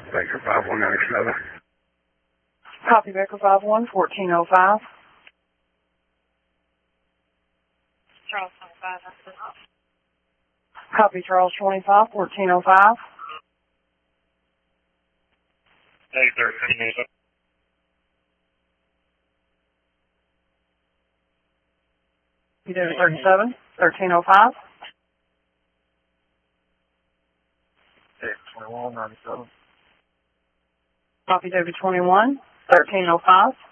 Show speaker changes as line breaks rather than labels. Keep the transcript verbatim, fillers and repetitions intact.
Baker five one ninety-seven.
Copy Baker five one, fourteen oh five.
Charles twenty-five.
Copy Charles twenty-five, fourteen oh five.
Hey, thirteen.
You did thirty-seven, thirteen oh five.
Hey, twenty-one ninety-seven.
Copy David twenty-one, thirteen oh five.